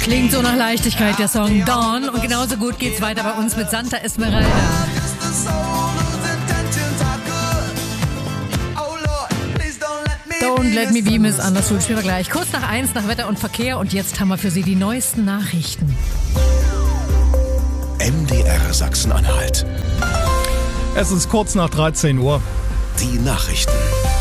Klingt so nach Leichtigkeit, der Song Dawn. Und genauso gut geht's weiter bei uns mit Santa Esmeralda. Don't let me be misunderstood. Spielen wir gleich. Kurz nach 1 nach Wetter und Verkehr. Und jetzt haben wir für Sie die neuesten Nachrichten. MDR Sachsen-Anhalt. Es ist kurz nach 13 Uhr. Die Nachrichten.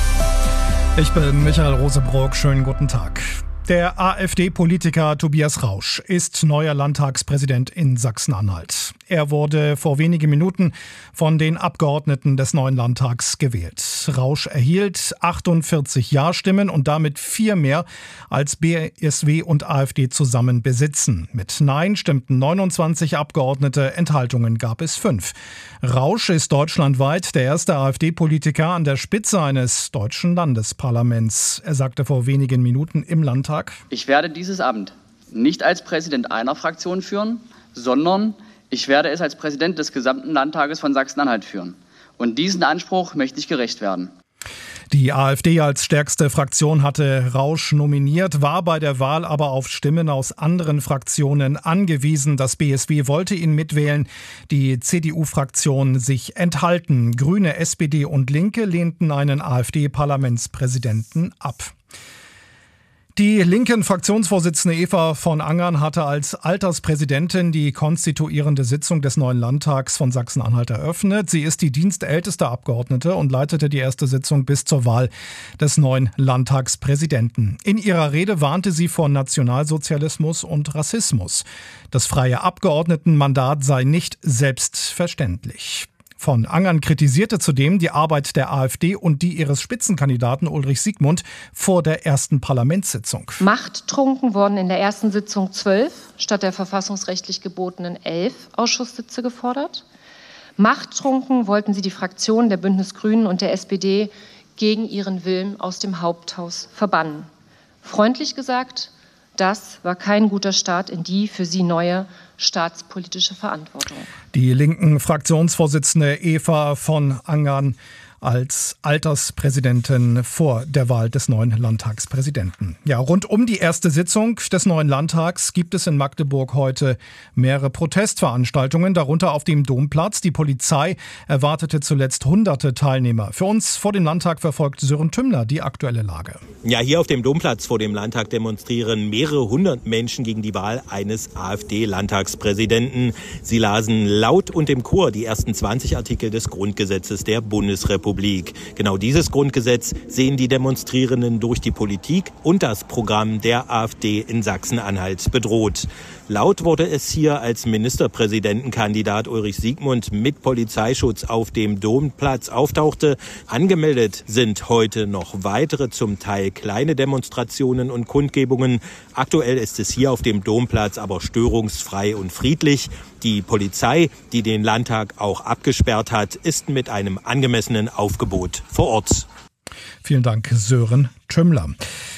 Ich bin Michael Rosebrock. Schönen guten Tag. Der AfD-Politiker Tobias Rausch ist neuer Landtagspräsident in Sachsen-Anhalt. Er wurde vor wenigen Minuten von den Abgeordneten des neuen Landtags gewählt. Rausch erhielt 48 Ja-Stimmen und damit 4 mehr als BSW und AfD zusammen besitzen. Mit Nein stimmten 29 Abgeordnete, Enthaltungen gab es 5. Rausch ist deutschlandweit der erste AfD-Politiker an der Spitze eines deutschen Landesparlaments. Er sagte vor wenigen Minuten im Landtag: Ich werde dieses Amt nicht als Präsident einer Fraktion führen, sondern ich werde es als Präsident des gesamten Landtages von Sachsen-Anhalt führen. Und diesen Anspruch möchte ich gerecht werden. Die AfD als stärkste Fraktion hatte Rausch nominiert, war bei der Wahl aber auf Stimmen aus anderen Fraktionen angewiesen. Das BSW wollte ihn mitwählen, die CDU-Fraktion sich enthalten. Grüne, SPD und Linke lehnten einen AfD-Parlamentspräsidenten ab. Die linken Fraktionsvorsitzende Eva von Angern hatte als Alterspräsidentin die konstituierende Sitzung des neuen Landtags von Sachsen-Anhalt eröffnet. Sie ist die dienstälteste Abgeordnete und leitete die erste Sitzung bis zur Wahl des neuen Landtagspräsidenten. In ihrer Rede warnte sie vor Nationalsozialismus und Rassismus. Das freie Abgeordnetenmandat sei nicht selbstverständlich. Von Angern kritisierte zudem die Arbeit der AfD und die ihres Spitzenkandidaten Ulrich Siegmund vor der ersten Parlamentssitzung. Machttrunken wurden in der ersten Sitzung 12 statt der verfassungsrechtlich gebotenen 11 Ausschusssitze gefordert. Machttrunken wollten sie die Fraktionen der Bündnis Grünen und der SPD gegen ihren Willen aus dem Haupthaus verbannen. Freundlich gesagt, das war kein guter Start in die für sie neue staatspolitische Verantwortung. Die linken Fraktionsvorsitzende Eva von Angern als Alterspräsidentin vor der Wahl des neuen Landtagspräsidenten. Ja, rund um die erste Sitzung des neuen Landtags gibt es in Magdeburg heute mehrere Protestveranstaltungen, darunter auf dem Domplatz. Die Polizei erwartete zuletzt hunderte Teilnehmer. Für uns vor dem Landtag verfolgt Sören Tümmler die aktuelle Lage. Ja, hier auf dem Domplatz vor dem Landtag demonstrieren mehrere hundert Menschen gegen die Wahl eines AfD-Landtagspräsidenten. Sie lasen laut und im Chor die ersten 20 Artikel des Grundgesetzes der Bundesrepublik. Genau dieses Grundgesetz sehen die Demonstrierenden durch die Politik und das Programm der AfD in Sachsen-Anhalt bedroht. Laut wurde es hier, als Ministerpräsidentenkandidat Ulrich Siegmund mit Polizeischutz auf dem Domplatz auftauchte. Angemeldet sind heute noch weitere, zum Teil kleine Demonstrationen und Kundgebungen. Aktuell ist es hier auf dem Domplatz aber störungsfrei und friedlich. Die Polizei, die den Landtag auch abgesperrt hat, ist mit einem angemessenen Aufgebot vor Ort. Vielen Dank, Sören Tümmler.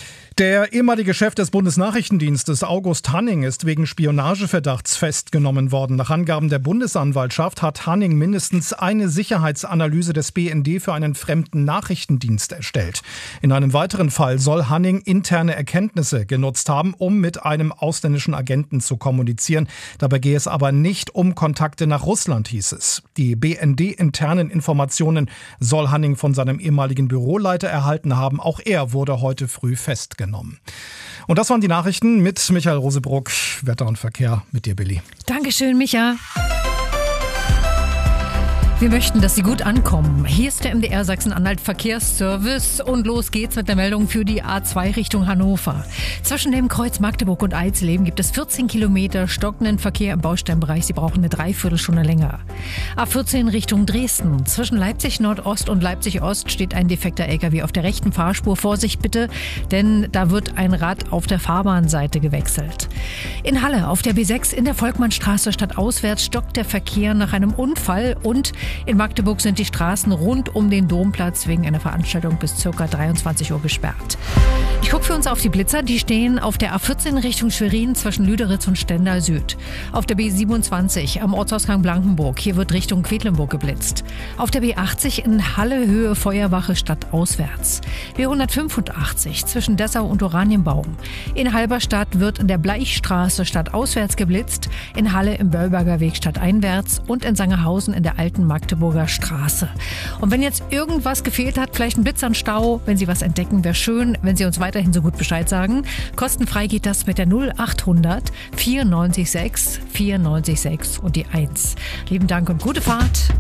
Der ehemalige Chef des Bundesnachrichtendienstes August Hanning ist wegen Spionageverdachts festgenommen worden. Nach Angaben der Bundesanwaltschaft hat Hanning mindestens eine Sicherheitsanalyse des BND für einen fremden Nachrichtendienst erstellt. In einem weiteren Fall soll Hanning interne Erkenntnisse genutzt haben, um mit einem ausländischen Agenten zu kommunizieren. Dabei gehe es aber nicht um Kontakte nach Russland, hieß es. Die BND-internen Informationen soll Hanning von seinem ehemaligen Büroleiter erhalten haben. Auch er wurde heute früh festgenommen. Und das waren die Nachrichten mit Michael Rosebrock. Wetter und Verkehr mit dir, Billy. Dankeschön, Micha. Wir möchten, dass Sie gut ankommen. Hier ist der MDR Sachsen-Anhalt Verkehrsservice und los geht's mit der Meldung für die A2 Richtung Hannover. Zwischen dem Kreuz Magdeburg und Eisleben gibt es 14 Kilometer stockenden Verkehr im Bausteinbereich. Sie brauchen eine Dreiviertelstunde länger. A14 Richtung Dresden. Zwischen Leipzig Nordost und Leipzig Ost steht ein defekter LKW auf der rechten Fahrspur. Vorsicht bitte, denn da wird ein Rad auf der Fahrbahnseite gewechselt. In Halle auf der B6 in der Volkmannstraße stadtauswärts stockt der Verkehr nach einem Unfall und In Magdeburg sind die Straßen rund um den Domplatz wegen einer Veranstaltung bis ca. 23 Uhr gesperrt. Ich gucke für uns auf die Blitzer. Die stehen auf der A14 Richtung Schwerin zwischen Lüderitz und Stendal Süd. Auf der B27 am Ortsausgang Blankenburg. Hier wird Richtung Quedlinburg geblitzt. Auf der B80 in Halle Höhe Feuerwache stadtauswärts. B185 zwischen Dessau und Oranienbaum. In Halberstadt wird in der Bleichstraße stadtauswärts geblitzt. In Halle im Böllberger Weg stadteinwärts und in Sangerhausen in der alten Magdeburger Straße. Und wenn jetzt irgendwas gefehlt hat, vielleicht ein Blitz an Stau, wenn Sie was entdecken, wäre schön, wenn Sie uns weiterhin so gut Bescheid sagen. Kostenfrei geht das mit der 0800 94 6 94 6 und die 1. Lieben Dank und gute Fahrt.